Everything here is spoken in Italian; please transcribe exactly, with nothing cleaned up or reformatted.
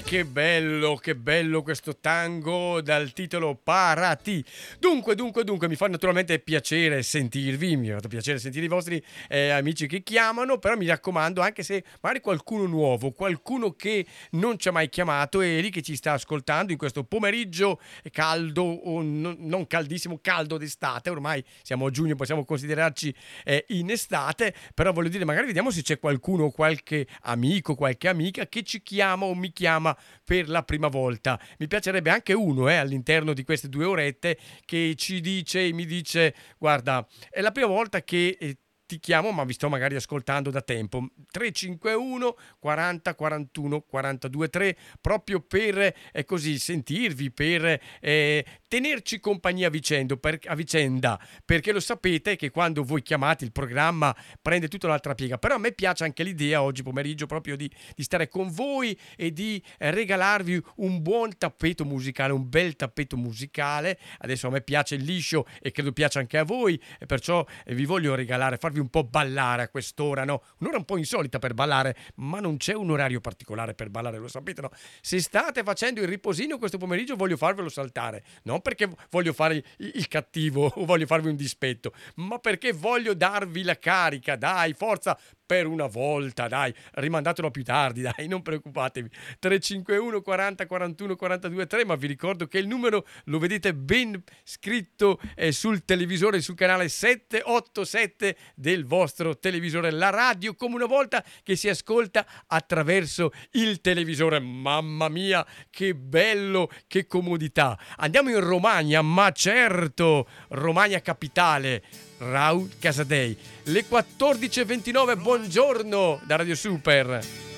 Eh, che bello, che bello questo tango dal titolo Parati. Dunque, dunque, dunque, mi fa naturalmente piacere sentirvi, mi fa piacere sentire i vostri eh, amici che chiamano, però mi raccomando, anche se magari qualcuno nuovo, qualcuno che non ci ha mai chiamato e lì che ci sta ascoltando in questo pomeriggio caldo, o non, non caldissimo, caldo d'estate, ormai siamo a giugno, possiamo considerarci eh, in estate, però voglio dire, magari vediamo se c'è qualcuno, qualche amico, qualche amica che ci chiama o mi chiama per la prima volta. Mi piacerebbe anche uno eh, all'interno di queste due orette che ci dice, mi dice, guarda, è la prima volta che eh, ti chiamo, ma vi sto magari ascoltando da tempo. tre cinque uno quaranta quarantuno quarantadue tre, proprio per eh, così sentirvi, per eh, tenerci compagnia a vicenda, per, a vicenda, perché lo sapete che quando voi chiamate il programma prende tutta un'altra piega. Però a me piace anche l'idea oggi pomeriggio proprio di, di stare con voi e di eh, regalarvi un buon tappeto musicale, un bel tappeto musicale. Adesso a me piace il liscio e credo piace anche a voi, e perciò eh, vi voglio regalare, farvi un po' ballare a quest'ora, no? Un'ora un po' insolita per ballare, ma non c'è un orario particolare per ballare, lo sapete, no? Se state facendo il riposino questo pomeriggio voglio farvelo saltare, non perché voglio fare il cattivo o voglio farvi un dispetto, ma perché voglio darvi la carica, dai, forza, per una volta, dai, rimandatelo più tardi, dai, non preoccupatevi. tre cinque uno quaranta quarantuno quarantadue tre, ma vi ricordo che il numero lo vedete ben scritto eh, sul televisore, sul canale settecentoottantasette del vostro televisore, la radio come una volta che si ascolta attraverso il televisore. Mamma mia, che bello, che comodità. Andiamo in Romagna, ma certo, Romagna capitale, Raul Casadei. Le quattordici e ventinove, buongiorno da Radio Super.